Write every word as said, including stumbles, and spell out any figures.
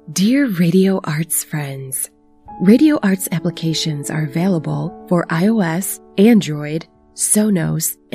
Dear Radio Arts friends, Radio Arts applications are available for iOS, Android, Sonos,